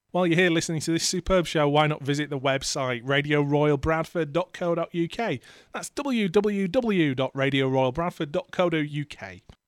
While you're here listening to this superb show, why not visit the website radioroyalbradford.co.uk. That's www.radioroyalbradford.co.uk.